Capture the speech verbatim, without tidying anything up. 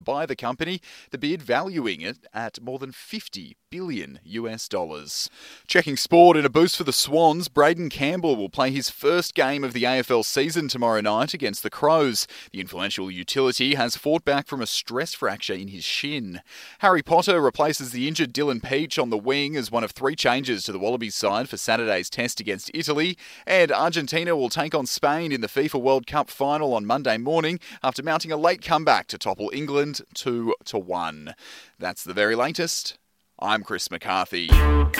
by the company, the bid valuing it at more than fifty billion US dollars. Checking sport, in a boost for the Swans, Braden Campbell will play his first game of the A F L season tomorrow night against the Crows. The influential utility has fought back from a stress fracture in his shin. Harry Potter replaces the injured Dylan Peach on the wing as one of three changes to the Wallabies side for Saturday's test against Italy, and Argentina will take on Spain in the FIFA World Cup final on Monday morning after mounting a late comeback to topple England two to one. That's the very latest. I'm Chris McCarthy.